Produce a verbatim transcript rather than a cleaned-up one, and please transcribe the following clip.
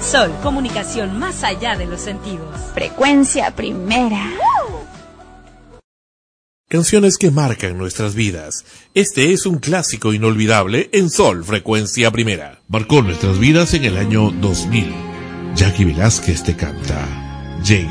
Sol, comunicación más allá de los sentidos. Frecuencia Primera. Canciones que marcan nuestras vidas. Este es un clásico inolvidable en Sol, Frecuencia Primera. Marcó nuestras vidas en el año dos mil. Jackie Velázquez te canta. Llega.